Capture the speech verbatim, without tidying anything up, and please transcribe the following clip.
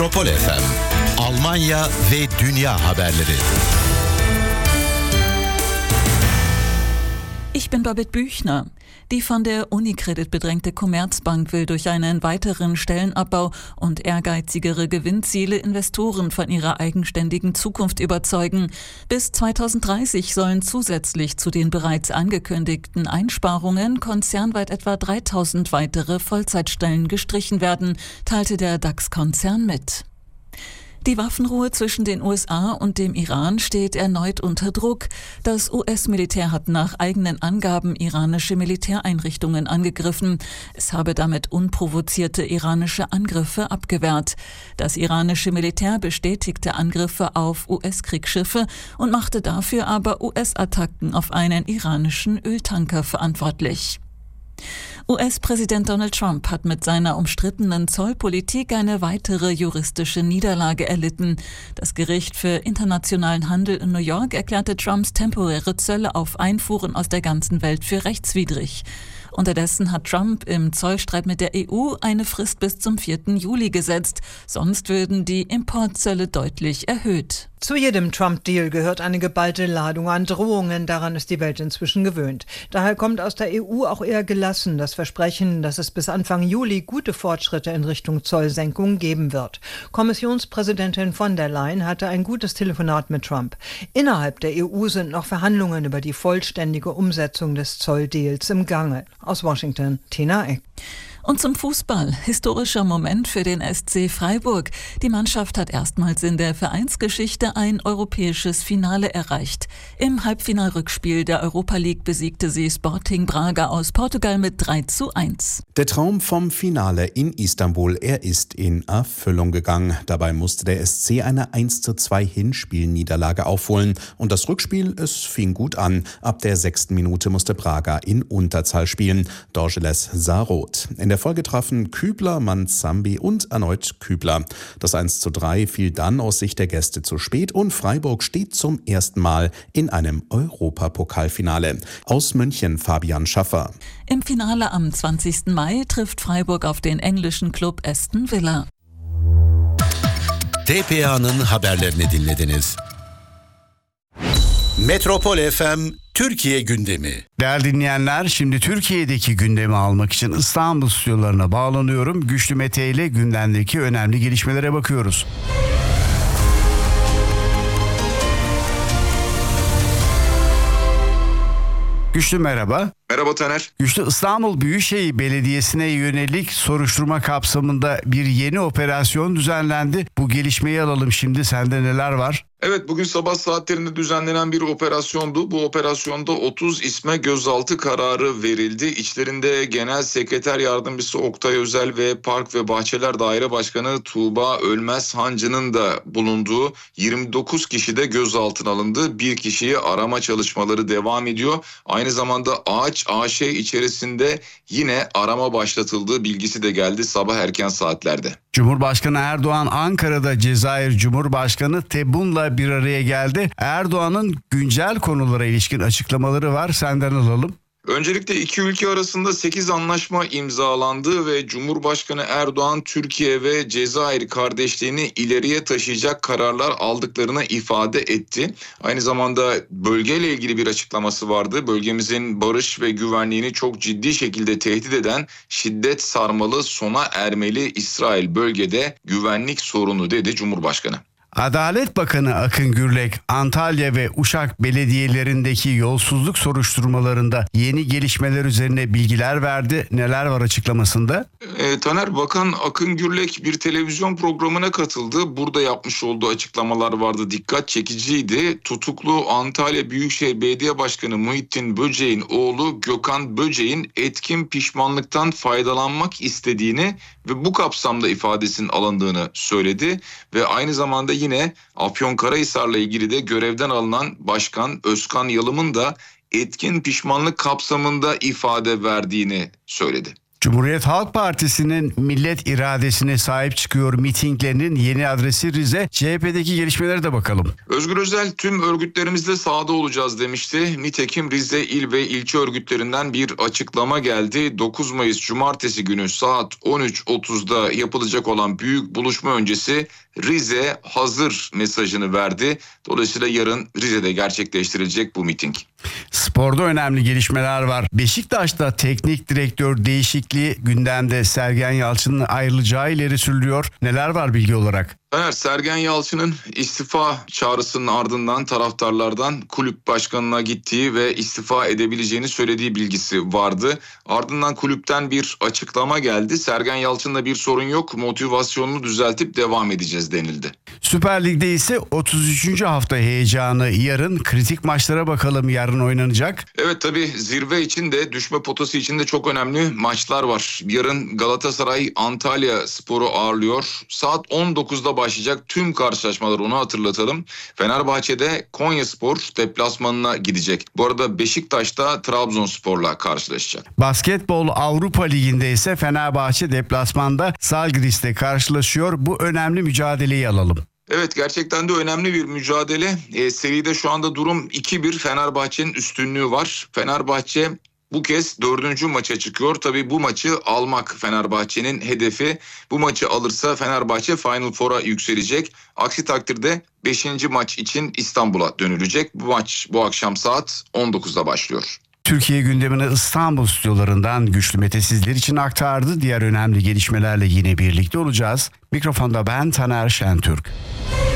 Metropol F M, Almanya ve dünya haberleri. Ich bin Babette Büchner. Die von der Unicredit bedrängte Commerzbank will durch einen weiteren Stellenabbau und ehrgeizigere Gewinnziele Investoren von ihrer eigenständigen Zukunft überzeugen. Bis zweitausenddreißig sollen zusätzlich zu den bereits angekündigten Einsparungen konzernweit etwa dreitausend weitere Vollzeitstellen gestrichen werden, teilte der DAX-Konzern mit. Die Waffenruhe zwischen den U S A und dem Iran steht erneut unter Druck. Das U S-Militär hat nach eigenen Angaben iranische Militäreinrichtungen angegriffen. Es habe damit unprovozierte iranische Angriffe abgewehrt. Das iranische Militär bestätigte Angriffe auf U S-Kriegsschiffe und machte dafür aber U S-Attacken auf einen iranischen Öltanker verantwortlich. U S-Präsident Donald Trump hat mit seiner umstrittenen Zollpolitik eine weitere juristische Niederlage erlitten. Das Gericht für internationalen Handel in New York erklärte Trumps temporäre Zölle auf Einfuhren aus der ganzen Welt für rechtswidrig. Unterdessen hat Trump im Zollstreit mit der E U eine Frist bis zum vierten Juli gesetzt. Sonst würden die Importzölle deutlich erhöht. Zu jedem Trump-Deal gehört eine geballte Ladung an Drohungen. Daran ist die Welt inzwischen gewöhnt. Daher kommt aus der E U auch eher gelassen das Versprechen, dass es bis Anfang Juli gute Fortschritte in Richtung Zollsenkung geben wird. Kommissionspräsidentin von der Leyen hatte ein gutes Telefonat mit Trump. Innerhalb der E U sind noch Verhandlungen über die vollständige Umsetzung des Zolldeals im Gange. Aus Washington, Tina Eck. Und zum Fußball. Historischer Moment für den S C Freiburg. Die Mannschaft hat erstmals in der Vereinsgeschichte ein europäisches Finale erreicht. Im Halbfinalrückspiel der Europa League besiegte sie Sporting Braga aus Portugal mit drei zu eins. Der Traum vom Finale in Istanbul, er ist in Erfüllung gegangen. Dabei musste der S C eine eins zu zwei Hinspielniederlage aufholen. Und das Rückspiel, es fing gut an. Ab der sechsten Minute musste Braga in Unterzahl spielen. Dorgeles sah rot. In In der Folge trafen Kübler, Manzambi und erneut Kübler. Das eins zu drei fiel dann aus Sicht der Gäste zu spät und Freiburg steht zum ersten Mal in einem Europapokalfinale. Aus München Fabian Schaffer. Im Finale am zwanzigsten Mai trifft Freiburg auf den englischen Club Aston Villa. T P A'nın haberlerini dinlediniz. Metropol F M Türkiye gündemi. Değerli dinleyenler, şimdi Türkiye'deki gündemi almak için İstanbul stüdyolarına bağlanıyorum. Güçlü Mete ile gündemdeki önemli gelişmelere bakıyoruz. Güçlü merhaba. Merhaba Taner. Güçlü, İstanbul Büyükşehir Belediyesi'ne yönelik soruşturma kapsamında bir yeni operasyon düzenlendi. Bu gelişmeyi alalım şimdi. Sende neler var? Evet, bugün sabah saatlerinde düzenlenen bir operasyondu. Bu operasyonda otuz isme gözaltı kararı verildi. İçlerinde Genel Sekreter Yardımcısı Oktay Özel ve Park ve Bahçeler Daire Başkanı Tuğba Ölmez Hancı'nın da bulunduğu yirmi dokuz kişi de gözaltına alındı. Bir kişiyi arama çalışmaları devam ediyor. Aynı zamanda Ağaç A Ş içerisinde yine arama başlatıldığı bilgisi de geldi sabah erken saatlerde. Cumhurbaşkanı Erdoğan Ankara'da Cezayir Cumhurbaşkanı Tebboun'la bir araya geldi. Erdoğan'ın güncel konulara ilişkin açıklamaları var. Senden alalım. Öncelikle iki ülke arasında sekiz anlaşma imzalandı ve Cumhurbaşkanı Erdoğan Türkiye ve Cezayir kardeşliğini ileriye taşıyacak kararlar aldıklarını ifade etti. Aynı zamanda bölgeyle ilgili bir açıklaması vardı. Bölgemizin barış ve güvenliğini çok ciddi şekilde tehdit eden şiddet sarmalı sona ermeli İsrail bölgede güvenlik sorunu dedi Cumhurbaşkanı. Adalet Bakanı Akın Gürlek, Antalya ve Uşak belediyelerindeki yolsuzluk soruşturmalarında yeni gelişmeler üzerine bilgiler verdi. Neler var açıklamasında? E, Taner, Bakan Akın Gürlek bir televizyon programına katıldı. Burada yapmış olduğu açıklamalar vardı. Dikkat çekiciydi. Tutuklu Antalya Büyükşehir Belediye Başkanı Muhittin Böceğin oğlu Gökhan Böceğin etkin pişmanlıktan faydalanmak istediğini ve bu kapsamda ifadesinin alındığını söyledi. Ve aynı zamanda yine Afyonkarahisar'la ilgili de görevden alınan Başkan Özkan Yalım'ın da etkin pişmanlık kapsamında ifade verdiğini söyledi. Cumhuriyet Halk Partisi'nin millet iradesine sahip çıkıyor mitinglerinin yeni adresi Rize. C H P'deki gelişmelere de bakalım. Özgür Özel tüm örgütlerimizde sahada olacağız demişti. Nitekim Rize il ve ilçe örgütlerinden bir açıklama geldi. dokuz Mayıs Cumartesi günü saat on üç otuzda yapılacak olan büyük buluşma öncesi Rize hazır mesajını verdi. Dolayısıyla yarın Rize'de gerçekleştirilecek bu miting. Sporda önemli gelişmeler var. Beşiktaş'ta teknik direktör değişikliği gündemde. Sergen Yalçın'ın ayrılacağı ileri sürülüyor. Neler var bilgi olarak? Eğer Sergen Yalçın'ın istifa çağrısının ardından taraftarlardan kulüp başkanına gittiği ve istifa edebileceğini söylediği bilgisi vardı. Ardından kulüpten bir açıklama geldi. Sergen Yalçın'la bir sorun yok, motivasyonunu düzeltip devam edeceğiz denildi. Süper Lig'de ise otuz üçüncü hafta heyecanı yarın. Kritik maçlara bakalım, yarın oynanacak. Evet, tabii zirve için de düşme potası için de çok önemli maçlar var. Yarın Galatasaray Antalya Spor'u ağırlıyor. Saat on dokuzda başlayacak tüm karşılaşmalar, onu hatırlatalım. Fenerbahçe'de Konyaspor deplasmanına gidecek. Bu arada Beşiktaş'ta Trabzonspor'la karşılaşacak. Basketbol Avrupa Ligi'nde ise Fenerbahçe deplasmanda Žalgiris'te karşılaşıyor. Bu önemli mücadeleyi alalım. Evet, gerçekten de önemli bir mücadele. E, seride şu anda durum iki bir, Fenerbahçe'nin üstünlüğü var. Fenerbahçe bu kez dördüncü maça çıkıyor. Tabii bu maçı almak Fenerbahçe'nin hedefi. Bu maçı alırsa Fenerbahçe Final Four'a yükselecek. Aksi takdirde beşinci maç için İstanbul'a dönülecek. Bu maç bu akşam saat on dokuzda başlıyor. Türkiye gündemini İstanbul stüdyolarından Güçlü Mete sizler için aktardı. Diğer önemli gelişmelerle yine birlikte olacağız. Mikrofonda ben Taner Şentürk.